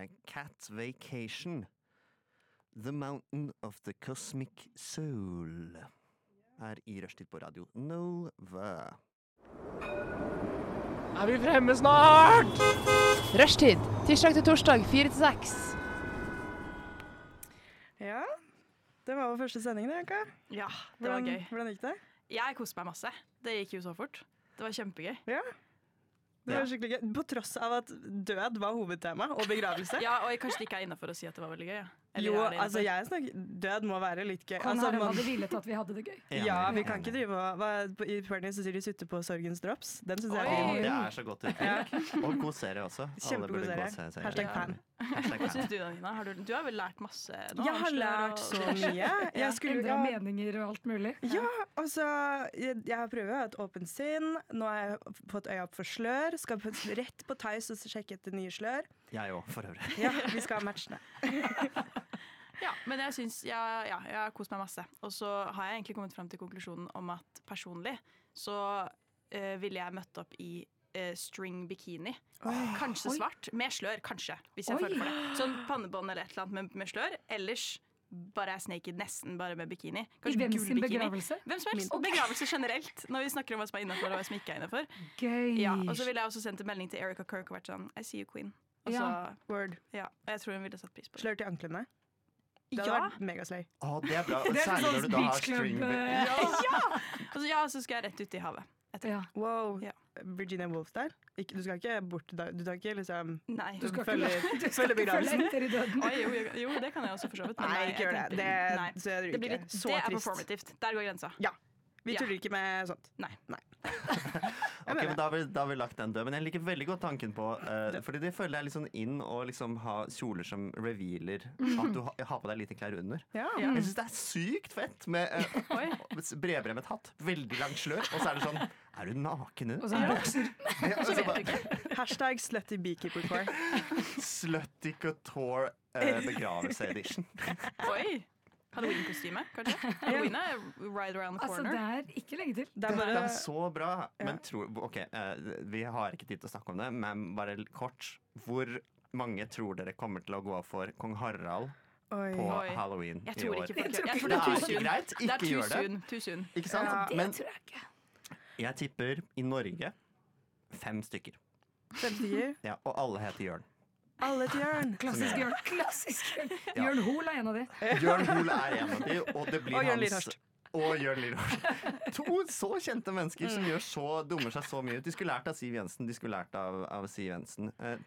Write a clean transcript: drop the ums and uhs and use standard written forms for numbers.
Cat Vacation. The Mountain of the Cosmic Soul. Her i Rushtid på radio Nova. Er vi fremme snart? Rushtid, tirsdag til torsdag, 4-6. Ja, det var vår første sending det, Eka. Ja, det var gøy. Hvordan gikk det? Jeg koste meg masse. Det gikk jo så fort. Det var kjempegøy. Ja, det var skikkelig gøy. På tross av at død var hovedtema, og begravelse. Ja, og kanskje det ikke er innenfor å si at det var veldig gøy. Ja. Eller Jo, er det altså innenfor? død må være litt gøy. Kan Altså, være hadde villet at vi hadde det gøy. ja, vi kan ikke drive I Partner så sier de sutte på sorgens drops. Den synes jeg Oi. er Det fin. er så godt uttrykk. Og god serie også. Alle Kjempegod burde gå serie. og se serien. Hashtag fan. Hashtag Hva fan. syns du, Nina? Du har vel lært masse nå? Jeg har Avslør lært og- så mye. Jeg skulle Endra meninger og alt mulig. Ja, altså, jeg prøver å ha et åpent sinn. Nå har jeg fått øya opp for slør. Skal rett på Theis og sjekke etter nye slør. Jeg òg, for øvrig. Ja, vi skal ha matchene. Ja, men jeg syns jeg har kost meg masse. Og så har jeg egentlig kommet frem til konklusjonen om at personlig så ville jeg møtt opp i string bikini. Kanskje svart, med slør, kanskje, hvis jeg Oi. føler for det. Sånn pannebånd eller et eller annet med slør. Ellers bare er naked, nesten bare med bikini. I Kanskje hvem sin gullbikini. begravelse? Hvem som helst. Begravelse generelt, når vi snakker om hva som er innenfor og hva som ikke er innenfor. Gøy. Ja, og så ville jeg også sendt en melding til Erica Kirk og vært sånn I see you, queen. Og så, Ja. Word. ja, og jeg tror hun ville satt pris på det. Slør til anklene. Det hadde Ja. vært megasløy. Å, det er bra. Det er Særlig sånn når du da har beach club, string. Og så skal jeg rett ut i havet. Ja. Wow. Ja. Virginia Woolf-style. Du skal ikke bort da. Du tar ikke liksom Nei. Du skal følge ikke følge begravelsen. følge etter i døden. Oi, jo, det kan jeg også for så vidt. men Nei, jeg ikke gjør det. tenkte- nei. Så jeg Det, blir ikke. litt, Så det er trist. performativt. Der går grensa. Vi Ja. tuller ikke med sånt. Nei. Ok, men da har vi lagt den død. Men jeg liker veldig godt tanken på fordi det føler jeg litt sånn inn å liksom ha kjoler som revealer at du har på deg lite klær under. Ja. Ja. Jeg syns det er sykt fett med Oi. bredbremmet hatt, veldig langt slør, og så er det sånn Er du naken nå? Og så en bokser. Ja, og så bare, Hashtag slutty beekeeper core. Slutty couture begravelse edition. Oi! Halloween-kostyme, kanskje? Halloween er right around the Altså, corner. det er ikke lenge til. Det er Det bare er så bra. Men vi har ikke tid til å snakke om det, men bare kort. Hvor mange tror dere kommer til å gå for kong Harald Oi. på Oi. Halloween Jeg i tror år? ikke folk Jeg Jeg tror Det det er er too ikke soon. greit. Det er Ikke gjør det. Too soon. Ikke sant? Ja, det Men tror jeg ikke. jeg tipper i Norge 5 stykker. 5 stykker. Ja, og alle heter Jørn. Alle til Jørn. Klassisk Jørn. Klassisk Jørn. Ja. Jørn Hoel er en av de. Jørn Hoel er en av de, og det blir Og Jørn hans Lirdhorst. Og Jørn Lirdhorst. To så kjente mennesker som dummer seg så mye ut. De skulle lært av Siv Jensen.